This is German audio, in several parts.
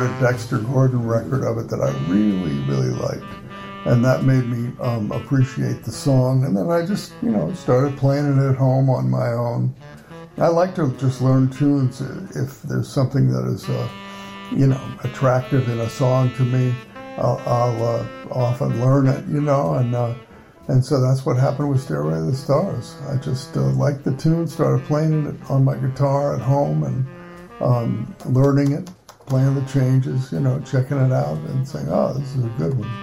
a Dexter Gordon record of it that I really, really liked. And that made me appreciate the song. And then I just, started playing it at home on my own. I like to just learn tunes. If there's something that is, attractive in a song to me, I'll often learn it, and so that's what happened with Stairway to the Stars. I just liked the tune, started playing it on my guitar at home and learning it, playing the changes, checking it out and saying, oh, this is a good one.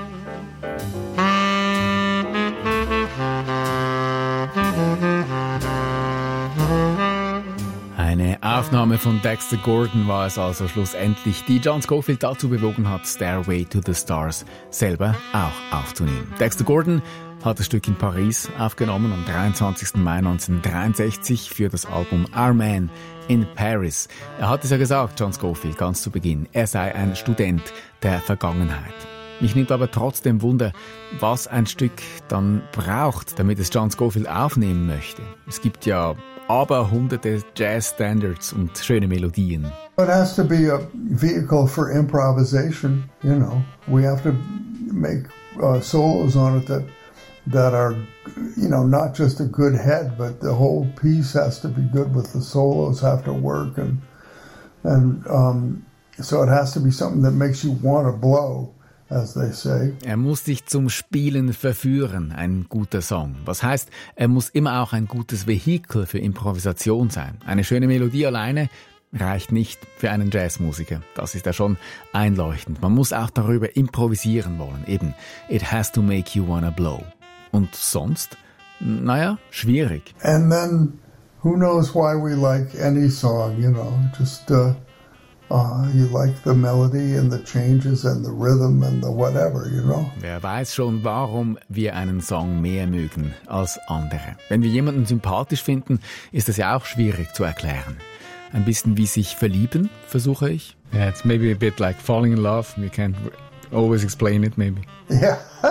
Eine Aufnahme von Dexter Gordon war es also schlussendlich, die John Scofield dazu bewogen hat, Stairway to the Stars selber auch aufzunehmen. Dexter Gordon hat das Stück in Paris aufgenommen am 23. Mai 1963 für das Album Our Man in Paris. Er hat es ja gesagt, John Scofield, ganz zu Beginn, er sei ein Student der Vergangenheit. Mich nimmt aber trotzdem Wunder, was ein Stück dann braucht, damit es John Scofield aufnehmen möchte. Es gibt ja aber hunderte Jazz-Standards und schöne Melodien. It has to be a vehicle for improvisation, We have to make solos on it that are, not just a good head, but the whole piece has to be good with the solos have to work and so it has to be something that makes you want to blow. As they say. Er muss dich zum Spielen verführen, ein guter Song. Was heißt, er muss immer auch ein gutes Vehikel für Improvisation sein. Eine schöne Melodie alleine reicht nicht für einen Jazzmusiker. Das ist ja schon einleuchtend. Man muss auch darüber improvisieren wollen. Eben, it has to make you wanna blow. Und sonst? Schwierig. And then, who knows why we like any song, just... you like the melody and the changes and the rhythm and the whatever, Wer weiß schon, warum wir einen Song mehr mögen als andere. Wenn wir jemanden sympathisch finden, ist das ja auch schwierig zu erklären. Ein bisschen wie sich verlieben, versuche ich. Yeah, it's maybe a bit like falling in love. You can't always explain it, maybe. Yeah.